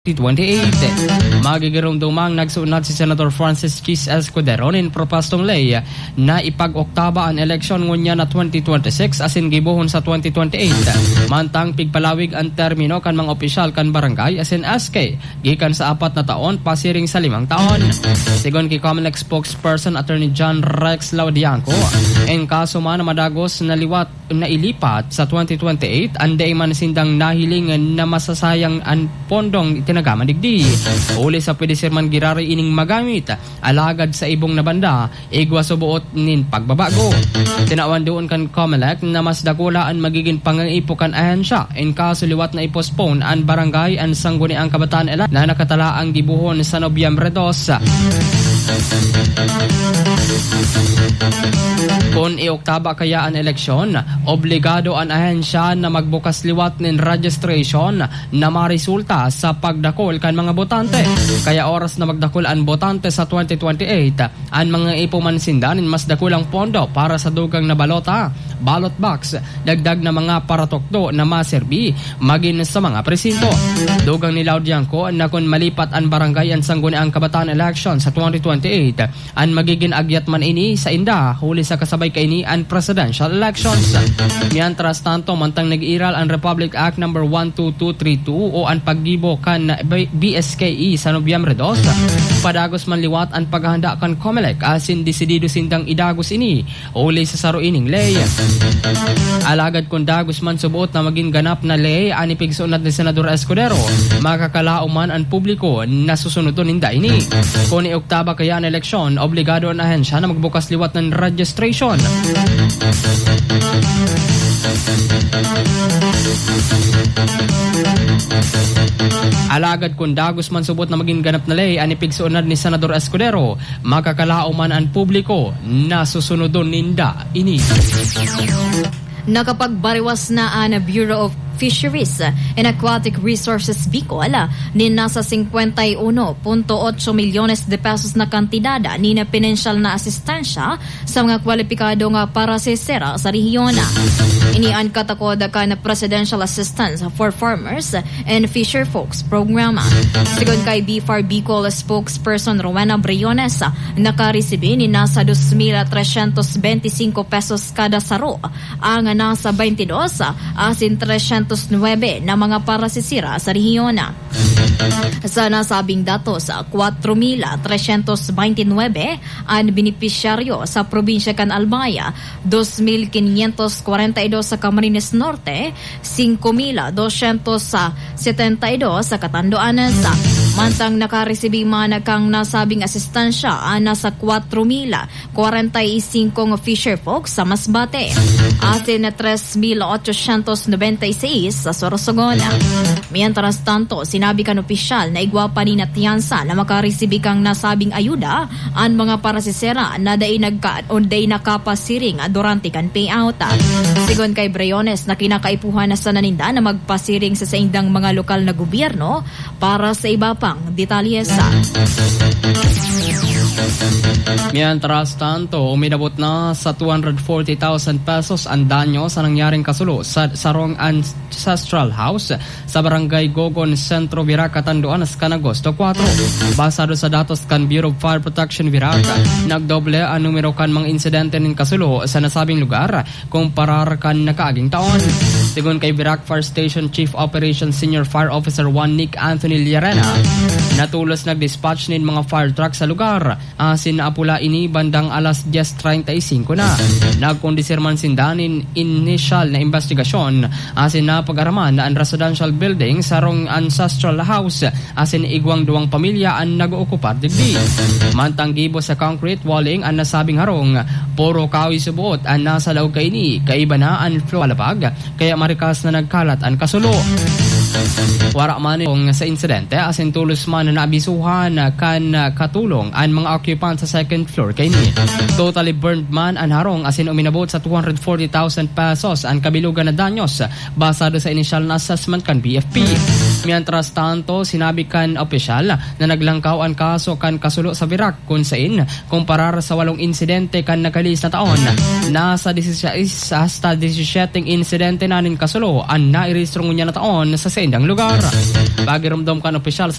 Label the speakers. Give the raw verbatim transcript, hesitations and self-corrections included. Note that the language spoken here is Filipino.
Speaker 1: twenty-eight. Magigirong dumang nagsunod si Senator Francis Chis Escudero nin propostong lay na ipag-oktaba ang eleksyon ngunya na twenty twenty-six asin gibuhon sa twenty twenty-eight. Mantang pigpalawig ang termino kan mga opisyal kan barangay asin S K gikan sa apat na taon pasiring sa limang taon. Sigon kay Comelec spokesperson Attorney John Rex Laudianco, en kaso man madagos na liwat na ilipat sa twenty twenty-eight anday man sindang nahiling na masasayang ang pondong tinagaman digdi. Uli sa pwede sir man girari ining magamit alagad sa ibong na banda igwa subuot nin pagbabago. Tinawan doon kan Comelec na mas dakulaan magiging pangangipo kan ahensya in kaso liwat na ipostpone ang barangay ang sangguniang kabataan ela na nakatala ang gibuhon sa Nobyembre two. Kung ioktaba kaya ang eleksyon, obligado ang ahensya na magbukas liwat nin registration na marisulta sa pagdakol kan mga botante. Kaya oras na magdakol ang botante sa twenty twenty-eight, ang mga ipumansinda nin mas dakulang pondo para sa dugang na balota, ballot box, dagdag na mga paratokdo na maserbi magin sa mga presinto. Dugang ni Laudianco na kung malipat ang barangay ang sangguniang kabataan election sa twenty twenty-eight, ang magiging agyat man ini sa inda huli sa kasabay kaini ang presidential elections. Mientras tanto mantang nag-iral ang Republic Act number one two two three two o ang paggibo kan B S K E sa Nobyembre two, padagos man liwat ang paghahanda kan Comelec asin desidido sindang idagos ini huli sa saro ining lay. Alagad kung dagos man subuot na maging ganap na lay ani pigsunod ni Senador Escudero, makakalao man ang publiko na susunodon ninda ini. Kung i-oktaba kaya ang eleksyon, obligado ang ahensya na magbukas liwat ng registration. Alagad kung dagos man subot na maging ganap na lay ani pigsunod ni Senador Escudero, makakalao man ang publiko na susunodon ninda ini.
Speaker 2: Nakapagbariwas na ang Bureau of Fisheries and Aquatic Resources Bicol ni nasa fifty-one point eight milyones de pesos na kantidad ni na pinansyal na asistensya sa mga kwalipikado nga para sa sera sa rehiyon. Inian katakod ka na Presidential Assistance for Farmers and Fisher Folks Program. Sigon kay B F A R Bicol spokesperson Rowena Briones, nakaresibi ni nasa two thousand three hundred twenty-five pesos kada saro ang nasa twenty-two asin three hundred nine na mga parasisira sa rehiyon. Sa nasabing datos, four thousand three hundred twenty-nine ang benepisyaryo sa probinsya kan Albaya, two thousand five hundred forty-two sa Camarines Norte, five thousand two hundred seventy-two sa Catanduanes. Mantang nakaresibing man kang nasabing asistensya nasa four thousand forty-five fisher folks sa Masbate, atin na three thousand eight hundred ninety-six sa Sorsogon. Mientras tanto, sinabi kan opisyal na igwa pa ni natiyansa na makaresibing kang nasabing ayuda ang mga parasisera na day nagka o day nakapasiring durante kan payout. Sigon kay Briones na kinakaipuhan na sa naninda na magpasiring sa saindang mga lokal na gobyerno para sa iba pang detalye sa.
Speaker 1: Mientras tanto, umidabot na sa two hundred forty thousand pesos ang danyo sa nangyaring kasulo sa Sarong Ancestral House sa Barangay Gogon, Centro, Virac, Catanduanes, kan Agosto four. Basado sa datos kan Bureau of Fire Protection Virac, nagdoble ang numero kan mga insidente ng kasulo sa nasabing lugar kumpara kan nakaaging taon. Sigon kay Virac Fire Station Chief Operations Senior Fire Officer one Nick Anthony Llerena, natulos nag-dispatch nin mga fire truck sa lugar asin naapula ini bandang alas ten thirty-five na. Nagkondisir man sindanin initial na investigasyon asin na pag-araman na ang residential building sa Rong Ancestral House asin igwang duwang pamilya ang nag-ookupar digdi. Mantang gibo sa concrete walling ang nasabing harong, puro kawi subuot ang nasa laog kaini, kaiba na ang flow palapag kaya marikas na nagkalat ang kasulo. Wara man kung sa insidente asin tulos man na naabisuhan kan katulong ang mga occupant sa second floor kay ni. Totally burned man ang harong asin uminabot sa two hundred forty thousand pesos ang kabilugan na danyos basado sa initial na assessment kan B F P. Mientras tanto, sinabi kan opisyal na naglangkaw ang kaso kan kasulo sa Virac kung saan kumparar sa walong insidente kan nakalis na taon. Nasa disisyais hasta disisyeteng insidente nanin kasulo ang nairestrong niya na taon sa sendang lugar. Pagiramdam kan opisyal sa